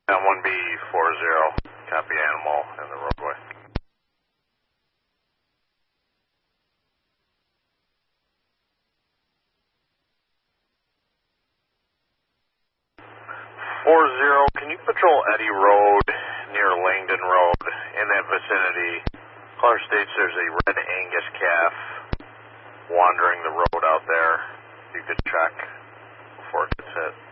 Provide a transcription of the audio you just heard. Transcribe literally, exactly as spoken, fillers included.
And one B four zero, copy animal in the roadway. Four zero, can you patrol Eddy Road near Langdon Road in that vicinity? Caller states there's a red Angus calf wandering the road out there. You could check before it gets hit.